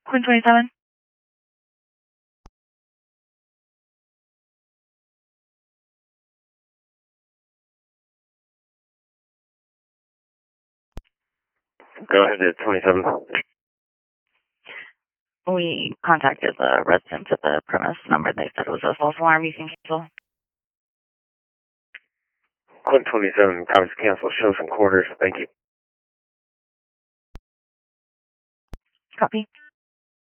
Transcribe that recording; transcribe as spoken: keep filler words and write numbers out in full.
Quinn twenty-seven. Go ahead at twenty-seven. We contacted the residents at the premise number. They said it was a false alarm. You can cancel. Quinn twenty-seven, copies cancel, show some quarters. Thank you. Copy.